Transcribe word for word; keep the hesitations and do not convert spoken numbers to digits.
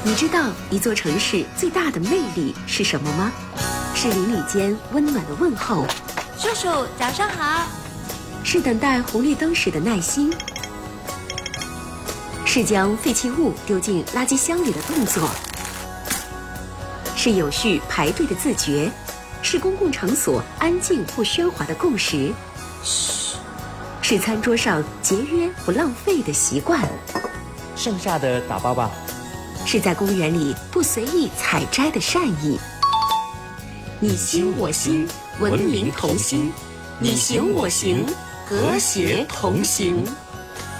你知道一座城市最大的魅力是什么吗？是邻里间温暖的问候， 叔叔早上好， 是等待红绿灯时的耐心，是将废弃物丢进垃圾箱里的动作，是有序排队的自觉，是公共场所安静不喧哗的共识， 嘘， 是餐桌上节约不浪费的习惯， 剩下的打包吧， 是在公园里不随意采摘的善意。你行我心，文明同心；你行我行，和谐同行。